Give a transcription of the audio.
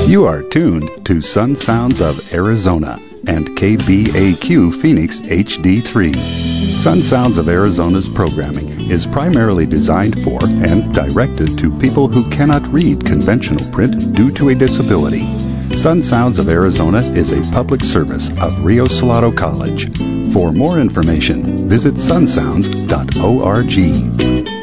You are tuned to Sun Sounds of Arizona and KBAQ Phoenix HD3. Sun Sounds of Arizona's programming is primarily designed for and directed to people who cannot read conventional print due to a disability. Sun Sounds of Arizona is a public service of Rio Salado College. For more information, visit sunsounds.org.